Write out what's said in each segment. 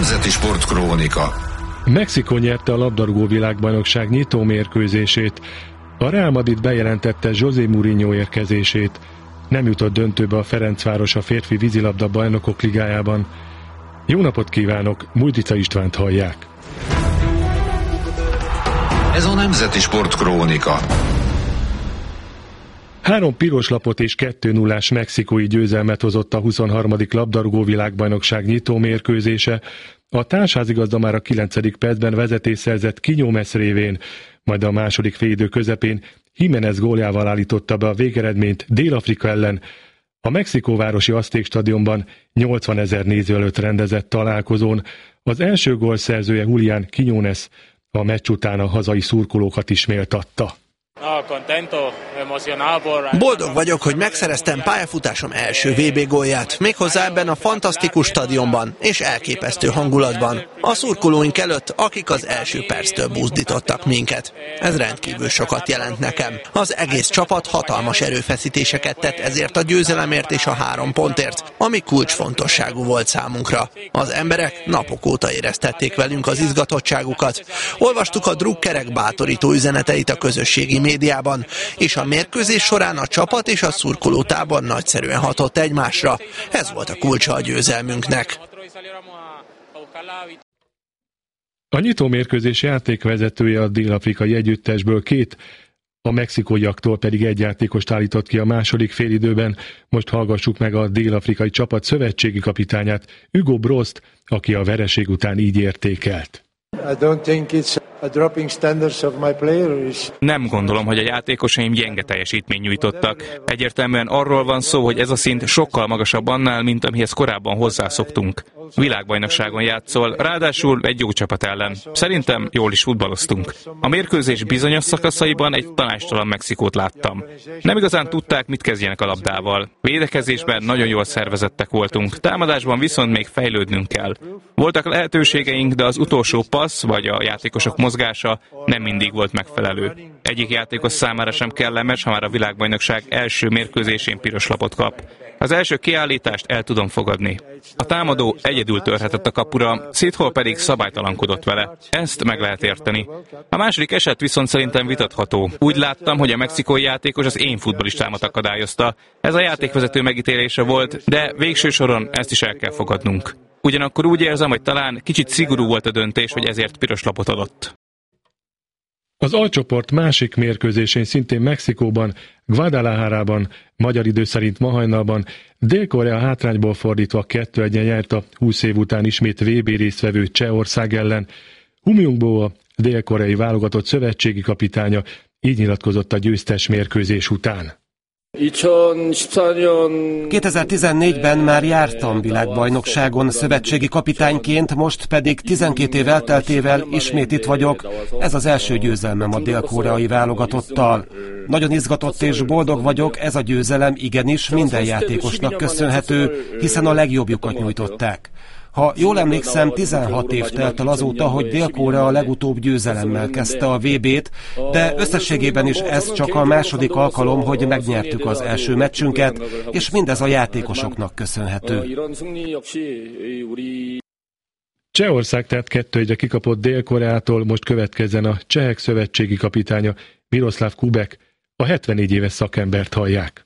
Nemzeti Sportkrónika. Mexikó nyerte a labdarúgó világbajnokság nyitó mérkőzését. A Real Madrid bejelentette José Mourinho érkezését. Nem jutott döntőbe a Ferencváros a férfi vízilabda bajnokok ligájában. Jó napot kívánok, Mújdica Istvánt hallják. Ez a Nemzeti Sportkrónika. 3 piros lapot és 2-0-ás mexikói győzelmet hozott a 23. labdarúgó világbajnokság nyitó mérkőzése. A társházigazda már a 9. percben vezetést szerzett Quiñones révén, majd a második félidő közepén Jiménez góljával állította be a végeredményt Dél-Afrika ellen. A mexikóvárosi Azték stadionban 80 000 néző előtt rendezett találkozón az első gól szerzője Julián Quiñones a meccs után a hazai szurkolókat is méltatta. Boldog vagyok, hogy megszereztem pályafutásom első VB gólját, méghozzá ebben a fantasztikus stadionban és elképesztő hangulatban. A szurkolóink előtt, akik az első perctől buzdítottak minket. Ez rendkívül sokat jelent nekem. Az egész csapat hatalmas erőfeszítéseket tett ezért a győzelemért és a 3 pontért, ami kulcsfontosságú volt számunkra. Az emberek napok óta éreztették velünk az izgatottságukat. Olvastuk a drukkerek bátorító üzeneteit a közösségi médiában, és a mérkőzés során a csapat és a szurkolótábor nagyszerűen hatott egymásra. Ez volt a kulcsa a győzelmünknek. A nyitó mérkőzés játékvezetője a dél-afrikai együttesből 2, a mexikóiaktól pedig 1 játékost állított ki a második félidőben. Most hallgassuk meg a dél-afrikai csapat szövetségi kapitányát, Hugo Brost, aki a vereség után így értékelt. Nem gondolom, hogy a játékosaim gyenge teljesítményt nyújtottak. Egyértelműen arról van szó, hogy ez a szint sokkal magasabb annál, mint amihez korábban hozzászoktunk. Világbajnokságon játszol, ráadásul egy jó csapat ellen. Szerintem jól is futballoztunk. A mérkőzés bizonyos szakaszaiban egy tanácstalan Mexikót láttam. Nem igazán tudták, mit kezdjenek a labdával. Védekezésben nagyon jól szervezettek voltunk, támadásban viszont még fejlődnünk kell. Voltak lehetőségeink, de az utolsó passz vagy a játékosok mozgása nem mindig volt megfelelő. Egyik játékos számára sem kellemes, ha már a világbajnokság első mérkőzésén piros lapot kap. Az első kiállítást el tudom fogadni. A támadó egyedül törhetett a kapura, Szithol pedig szabálytalankodott vele. Ezt meg lehet érteni. A második eset viszont szerintem vitatható. Úgy láttam, hogy a mexikói játékos az én futballistámat akadályozta. Ez a játékvezető megítélése volt, de végső soron ezt is el kell fogadnunk. Ugyanakkor úgy érzem, hogy talán kicsit szigorú volt a döntés, hogy ezért piros lapot adott. Az alcsoport másik mérkőzésén szintén Mexikóban, Guadalajarában, magyar idő szerint ma hajnalban Dél-Korea hátrányból fordítva 2-1-en nyert a 20 év után ismét VB résztvevő Csehország ellen. Hum Jung-bo, a dél-koreai válogatott szövetségi kapitánya, így nyilatkozott a győztes mérkőzés után. 2014-ben már jártam világbajnokságon szövetségi kapitányként, most pedig 12 év elteltével ismét itt vagyok. Ez az első győzelmem a dél-koreai válogatottal. Nagyon izgatott és boldog vagyok, ez a győzelem igenis minden játékosnak köszönhető, hiszen a legjobbjukat nyújtották. Ha jól emlékszem, 16 év telt el azóta, hogy Dél-Korea legutóbb győzelemmel kezdte a VB-t, de összességében is ez csak a második alkalom, hogy megnyertük az első meccsünket, és mindez a játékosoknak köszönhető. Csehország tehát 2-1-re kikapott Dél-Koreától, most következzen a csehek szövetségi kapitánya, Miroslav Kubek, a 74 éves szakembert hallják.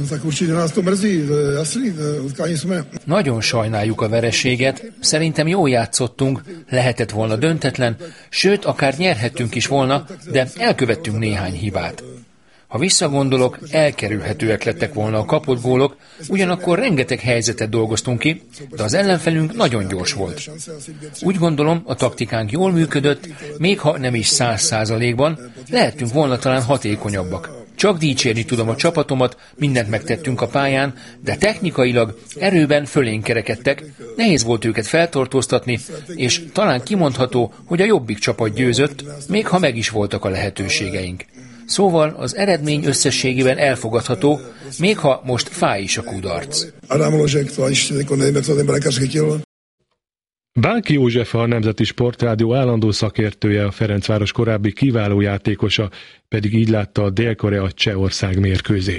Nagyon sajnáljuk a vereséget, szerintem jól játszottunk, lehetett volna döntetlen, sőt, akár nyerhettünk is volna, de elkövettünk néhány hibát. Ha visszagondolok, elkerülhetőek lettek volna a kapott gólok, ugyanakkor rengeteg helyzetet dolgoztunk ki, de az ellenfelünk nagyon gyors volt. Úgy gondolom, a taktikánk jól működött, még ha nem is 100%-ban, lehettünk volna talán hatékonyabbak. Csak dicsérni tudom a csapatomat, mindent megtettünk a pályán, de technikailag erőben fölénk kerekedtek, nehéz volt őket feltartóztatni, és talán kimondható, hogy a jobbik csapat győzött, még ha meg is voltak a lehetőségeink. Szóval az eredmény összességében elfogadható, még ha most fáj is a kudarc. Bánki József a Nemzeti Sportrádió állandó szakértője, a Ferencváros korábbi kiváló játékosa, pedig így látta a Dél-Korea Csehország mérkőzést.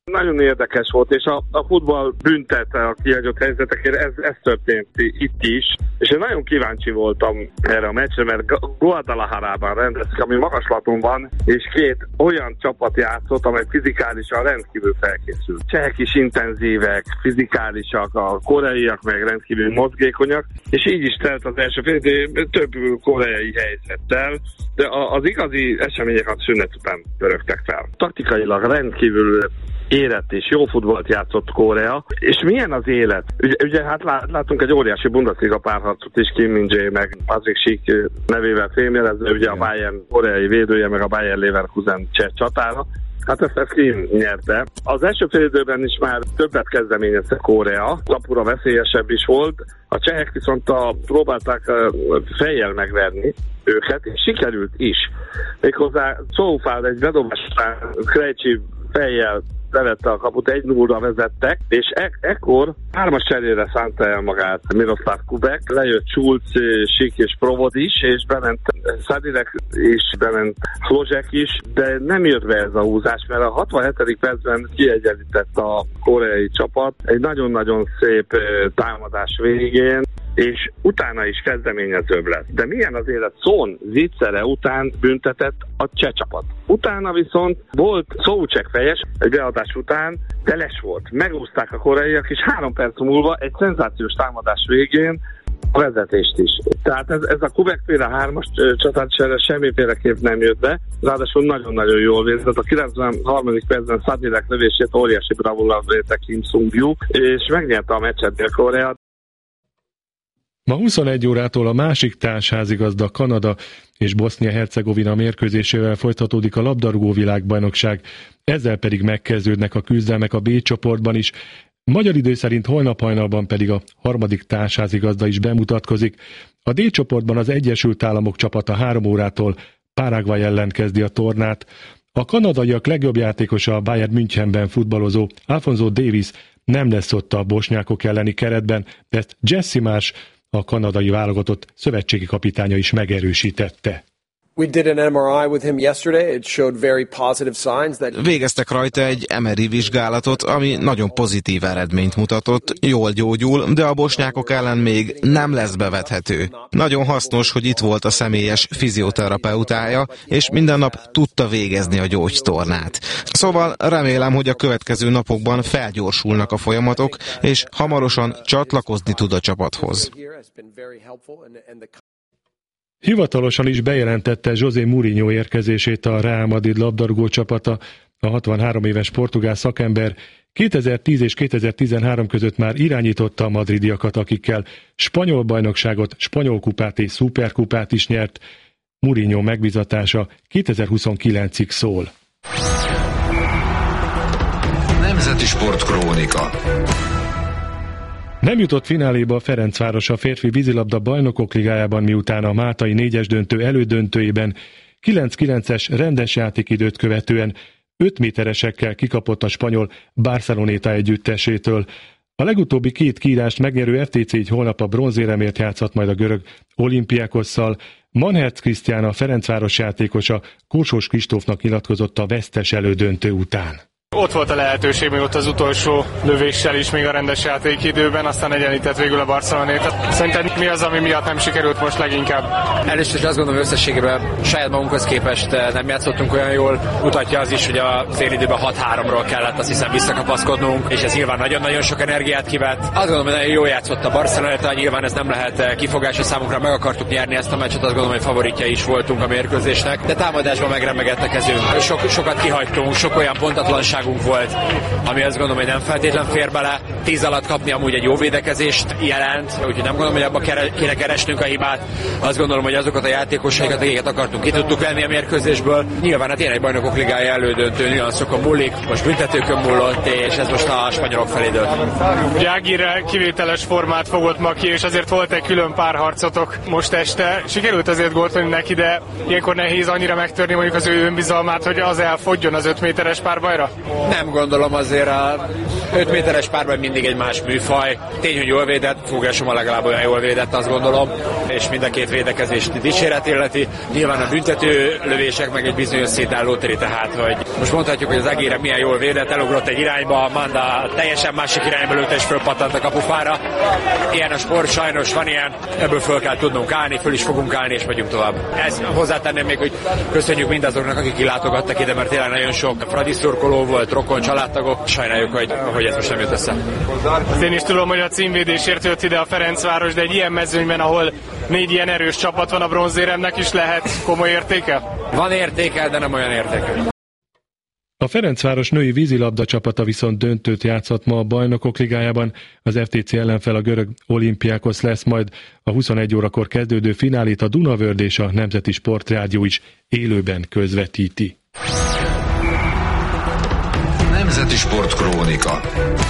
Nagyon érdekes volt, és a futball büntette a kihagyott helyzetekért, ez történt itt is, és én nagyon kíváncsi voltam erre a meccsre, mert Guadalajarában rendezik, ami magaslaton van, és két olyan csapat játszott, amely fizikálisan rendkívül felkészült. Csehek is intenzívek, fizikálisak, a koreaiak meg rendkívül mozgékonyak, és így is telt az első fél, több koreai helyzettel, de az igazi események a szünet után pörögtek fel. Taktikailag rendkívül érett és jó futballt játszott Korea. És milyen az élet? Ugye hát látunk egy óriási Bundesliga párharcot is, Kim Min-jae meg Patrick Schick nevével fémjelezve, ugye a Bayern koreai védője meg a Bayer Leverkusen cseh csatára. Hát ezt Kim nyerte. Az első fél időben is már többet kezdeményezte Korea, kapura veszélyesebb is volt. A csehek viszont próbálták fejjel megverni őket, és sikerült is. Méghozzá Soufal egy bedobás után Krejcsi fejjel levette a kaput, 1-0-ra vezettek, és ekkor 3-as cserére szánta el magát Miroslav Kubek, lejött Schulz, Schick és Provod is, és bement Sadilek is, bement Hlozsek is, de nem jött be ez a húzás, mert a 67. percben kiegyenlített a koreai csapat egy nagyon-nagyon szép támadás végén, és utána is kezdeményezőbb lett. De milyen az élet? Son viccere után büntetett a cseh csapat. Utána viszont volt Szócsek fejes, egy beadás után, de les volt. Megúzták a koreaiak, és 3 perc múlva egy szenzációs támadás végén a vezetést is. Tehát ez a Kubek-féle 3-as csatárcsere semmiféleképp nem jött be, ráadásul nagyon-nagyon jól végzett. A 93. percben Sadilek lövését óriási bravúrral vélte Kim Sung-ju, és megnyerte a meccset Dél-Korea. Ma 21 órától a másik társházigazda Kanada és Bosznia-Hercegovina mérkőzésével folytatódik a labdarúgó világbajnokság, ezzel pedig megkezdődnek a küzdelmek a B csoportban is. Magyar idő szerint holnap hajnalban pedig a harmadik társházigazda is bemutatkozik. A D csoportban az Egyesült Államok csapata 3 órától Paraguay ellen kezdi a tornát. A kanadaiak legjobb játékosa a Bayern Münchenben futballozó Alphonso Davies nem lesz ott a bosnyákok elleni keretben, de ezt Jesse Marsh, a kanadai válogatott szövetségi kapitánya is megerősítette. Végeztek rajta egy MRI vizsgálatot, ami nagyon pozitív eredményt mutatott, jól gyógyul, de a bosnyákok ellen még nem lesz bevethető. Nagyon hasznos, hogy itt volt a személyes fizioterapeutája, és minden nap tudta végezni a gyógytornát. Szóval remélem, hogy a következő napokban felgyorsulnak a folyamatok, és hamarosan csatlakozni tud a csapathoz. Hivatalosan is bejelentette José Mourinho érkezését a Real Madrid labdarúgó csapata. A 63 éves portugál szakember 2010 és 2013 között már irányította a madridiakat, akikkel spanyol bajnokságot, spanyol kupát és szuperkupát is nyert. Mourinho megbízatása 2029-ig szól. Nemzeti Sportkrónika. Nem jutott fináléba a Ferencváros a férfi vízilabda bajnokok ligájában, miután a máltai 4-es döntő elődöntőjében 9-9-es rendes játékidőt követően 5 méteresekkel kikapott a spanyol Barceloneta együttesétől. A legutóbbi 2 kiírást megnyerő FTC így holnap a bronzéremért játszhat majd a görög Olympiakosszal. Manhertz Krisztián, a Ferencváros játékosa, Korsós Kristófnak nyilatkozott a vesztes elődöntő után. Ott volt a lehetőség még ott az utolsó lövéssel is, még a rendes játékidőben, aztán egyenlített végül a Barcelonét. Szerinted mi az, ami miatt nem sikerült most leginkább? Először is azt gondolom, hogy összességében saját magunkhoz képest nem játszottunk olyan jól. Mutatja az is, hogy a félidőben 6-3-ról kellett azt hiszem visszakapaszkodnunk, és ez nyilván nagyon-nagyon sok energiát kivett. Azt gondolom, hogy nagyon jól játszott a Barceloneta, nyilván ez nem lehet kifogás a számunkra, meg akartuk nyerni ezt a meccset, azt gondolom, hogy favoritja is voltunk a mérkőzésnek, de támadásban megremegett a kezünk. Sokat kihagytunk, sok olyan pontatlanság volt, ami azt gondolom, hogy nem feltétlen fér bele. 10 alatt kapni amúgy egy jó védekezést jelent, úgyhogy nem gondolom, hogy abba kéne keresnünk a hibát. Azt gondolom, hogy azokat a játékosaikat, akiket akartunk, ki tudtuk venni a mérkőzésből. Nyilván a tényleg bajnokok ligája elődöntő nüanszokon múlik, most büntetőkön múlott, és ez most a spanyolok felé dőlt. Ugye Ágirre kivételes formát fogott ma ki, és azért volt egy külön párharcotok most este. Sikerült azért góltani neki, de ilyenkor nehéz annyira megtörni mondjuk az ő önbizalmát, hogy az elfogjon az 5 méteres párbajra? Nem gondolom, azért a 5 méteres párban mindig egy más műfaj. Tény, hogy jól védett, Fogelsoma legalább olyan jól védett, azt gondolom, és mind a két védekezést dicséret illeti. Nyilván a büntető lövések meg egy bizonyos szétálló téri, tehát hogy most mondhatjuk, hogy az Aguirre milyen jól védett, elugrott egy irányba, Manda teljesen másik irányba lőtt és fölpattant a kapufára. Ilyen a sport, sajnos van ilyen, ebből föl kell tudnunk állni, föl is fogunk állni és megyünk tovább. Ezt hozzátenném még, hogy köszönjük mindazoknak, akik kilátogattak ide, mert tényleg nagyon sok Fradi szurkoló volt, rokon, családtagok. Sajnáljuk, hogy ez most nem jött össze. Én is tudom, hogy a címvédésért jött ide a Ferencváros, de egy ilyen mezőnyben, ahol 4 ilyen erős csapat van, a bronzéremnek is lehet komoly értéke? Van értéke, de nem olyan értéke. A Ferencváros női vízilabda csapata viszont döntőt játszhat ma a Bajnokok Ligájában. Az FTC ellenfel a görög Olympiakos lesz, majd a 21 órakor kezdődő finálét a Dunavörd és a Nemzeti Sportrádió is élőben közvetíti. Nemzeti Sportkrónika.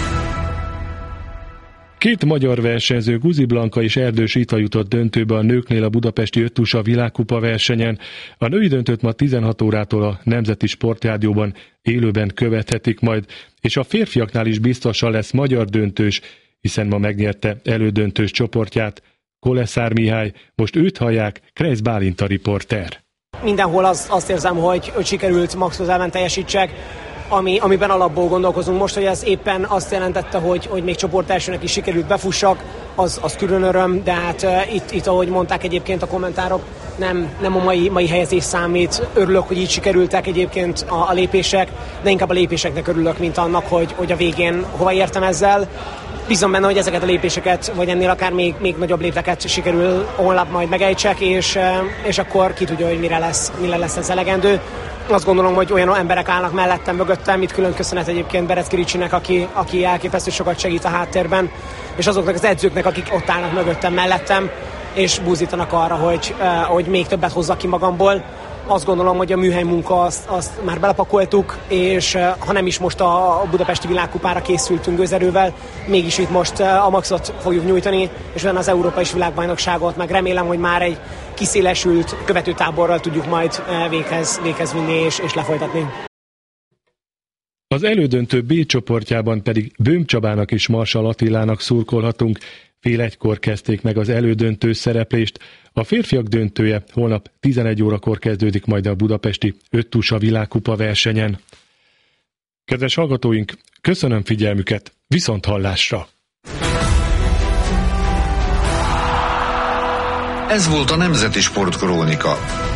2 magyar versenyző, Guzi Blanka és Erdős Rita jutott döntőbe a nőknél a budapesti öttusa világkupa versenyen. A női döntőt ma 16 órától a Nemzeti Sportrádióban élőben követhetik majd, és a férfiaknál is biztosan lesz magyar döntős, hiszen ma megnyerte elődöntős csoportját Koleszár Mihály, most őt hallják, Kreisz Bálint a riporter. Mindenhol azt érzem, hogy sikerült max közelben teljesítsek, amiben alapból gondolkozunk most, hogy ez éppen azt jelentette, hogy még csoportelsőnek is sikerült befussak, az külön öröm, de hát itt ahogy mondták egyébként a kommentárok, nem a mai helyezés számít. Örülök, hogy így sikerültek egyébként a lépések, de inkább a lépéseknek örülök, mint annak, hogy a végén hova értem ezzel. Bízom benne, hogy ezeket a lépéseket, vagy ennél akár még nagyobb lépteket sikerül holnap majd megejtsek, és akkor ki tudja, hogy mire lesz ez elegendő. Azt gondolom, hogy olyan emberek állnak mellettem, mögöttem, itt külön köszönet egyébként Berecki Ricsinek, aki elképesztő sokat segít a háttérben, és azoknak az edzőknek, akik ott állnak mögöttem, mellettem, és búzítanak arra, hogy még többet hozzak ki magamból. Azt gondolom, hogy a műhely munka azt már belepakoltuk, és ha nem is most a budapesti világkupára készültünk gőzerővel, mégis itt most a maxot fogjuk nyújtani, és utána az Európa és világbajnokságot, meg remélem, hogy már egy kiszélesült követőtáborral tudjuk majd véghez vinni és lefolytatni. Az elődöntő B csoportjában pedig Böhm Csabának és Marsall Attilának szurkolhatunk. Fél 1-kor kezdték meg az elődöntő szereplést. A férfiak döntője holnap 11 órakor kezdődik majd a budapesti öttusa világkupa versenyen. Kedves hallgatóink, köszönöm figyelmüket, viszonthallásra! Ez volt a Nemzeti Sportkrónika.